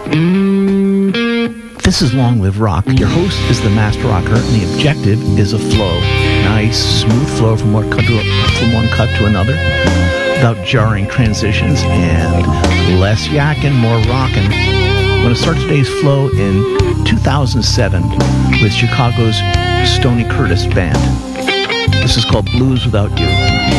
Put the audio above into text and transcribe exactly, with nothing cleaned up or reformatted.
This is Long Live Rock. Your host is the Master Rocker, and the objective is a flow. Nice, smooth flow from one cut to, from one cut to another, without jarring transitions, and less yakking, more rocking. I'm going to start today's flow in two thousand seven with Chicago's Stoney Curtis Band. This is called Blues Without You.